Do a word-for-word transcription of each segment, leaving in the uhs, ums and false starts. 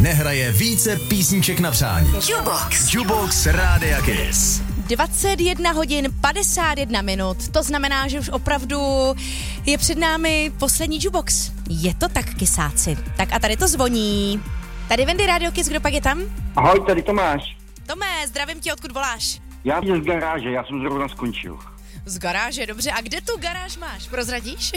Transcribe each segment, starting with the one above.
nehraje více písniček na přání. Jukebox. Jukebox Rádia Kiss. dvacet jedna hodin padesát jedna minut, to znamená, že už opravdu je před námi poslední Jukebox. Je to tak, kysáci. Tak a tady to zvoní. Tady Wendy Radio Kiss, kdo pak je tam? Ahoj, tady Tomáš. Tome, zdravím tě, odkud voláš? Já jsem z garáže, já jsem zrovna skončil. Z garáže, dobře. A kde tu garáž máš? Prozradíš?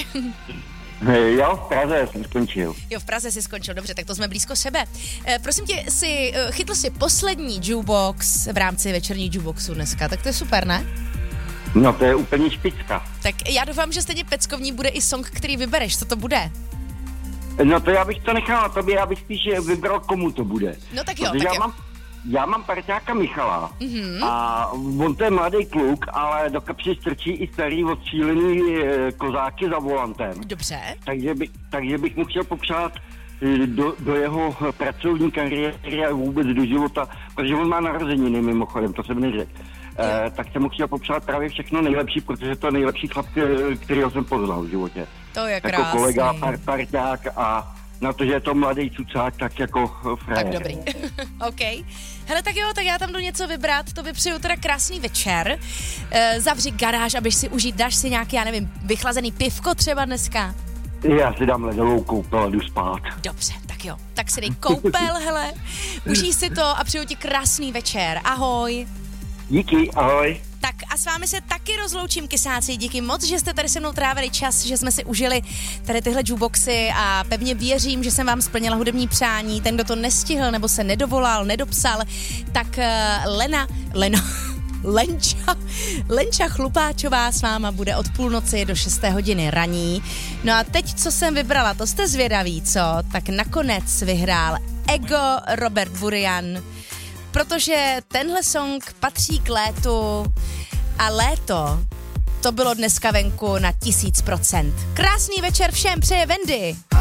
Jo, v Praze jsem skončil. Jo, v Praze jsi skončil, dobře, tak to jsme blízko sebe. E, prosím tě, si, e, chytl si poslední Jukebox v rámci večerní Jukeboxu dneska, tak to je super, ne? No, to je úplně špicka. Tak já doufám, že stejně peckovní bude i song, který vybereš, co to bude? No to já bych to nechal na tobě, já bych spíš vybral, komu to bude. No tak jo, Protože tak já jo. Mám, já mám parťáka Michala Mm-hmm. a on to je mladý kluk, ale do kapsy strčí i starý odstřílený e, kozáky za volantem. Dobře. Takže, by, takže bych mu chtěl popřát e, do, do jeho pracovní kariéry a vůbec do života, protože on má narozeniny mimochodem, to jsem neřekl. E, tak jsem mu chtěl popřát právě všechno nejlepší, protože to je nejlepší chlap, kterýho jsem poznal v životě. To je jako krásný. kolega, par, parťák a na to, že je to mladý cucák, tak jako frajer. Tak dobrý. OK. Hele, tak jo, tak já tam jdu něco vybrat, to vypřeju teda krásný večer. E, zavři garáž, abyš si užít, dáš si nějaký, já nevím, vychlazený pivko třeba dneska. Já si dám ledovou koupel a jdu spát. Dobře, tak jo, tak si dej koupel, hele, užij si to a přeju ti krásný večer. Ahoj. Díky, ahoj. Tak a s vámi se taky rozloučím, kysáci. Díky moc, že jste tady se mnou trávili čas, že jsme si užili tady tyhle jukeboxy a pevně věřím, že jsem vám splnila hudební přání. Ten, kdo to nestihl nebo se nedovolal, nedopsal, tak uh, Lena, Lena, Lenča, Lenča Chlupáčová s váma bude od půlnoci do šesté hodiny raní. No a teď, co jsem vybrala, to jste zvědaví, co? Tak nakonec vyhrál Ego Robert Burian, protože tenhle song patří k létu a léto, to bylo dneska venku na tisíc procent. Krásný večer všem, přeje Wendy.